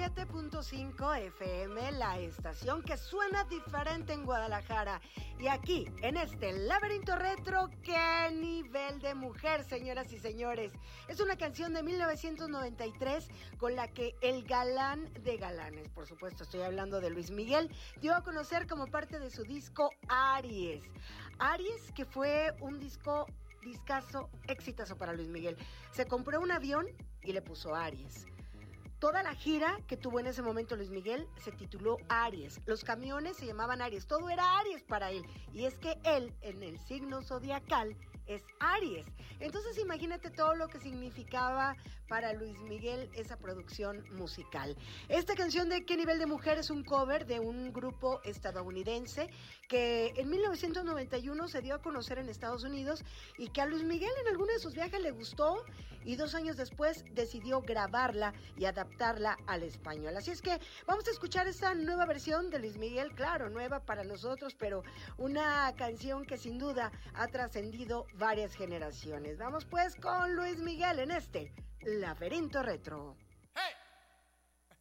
97.5 FM, la estación que suena diferente en Guadalajara. Y aquí, en este laberinto retro, ¡qué nivel de mujer, señoras y señores! Es una canción de 1993 con la que el galán de galanes, por supuesto estoy hablando de Luis Miguel, dio a conocer como parte de su disco Aries. Aries, que fue un discazo exitazo para Luis Miguel. Se compró un avión y le puso Aries. Toda la gira que tuvo en ese momento Luis Miguel se tituló Aries. Los camiones se llamaban Aries. Todo era Aries para él. Y es que él, en el signo zodiacal, es Aries. Entonces imagínate todo lo que significaba para Luis Miguel esa producción musical. Esta canción de ¿Qué nivel de mujer? Es un cover de un grupo estadounidense que en 1991 se dio a conocer en Estados Unidos y que a Luis Miguel en alguno de sus viajes le gustó y 2 años después decidió grabarla y adaptarla al español. Así es que vamos a escuchar esta nueva versión de Luis Miguel, claro, nueva para nosotros, pero una canción que sin duda ha trascendido varias generaciones. Vamos pues con Luis Miguel en este Laberinto Retro.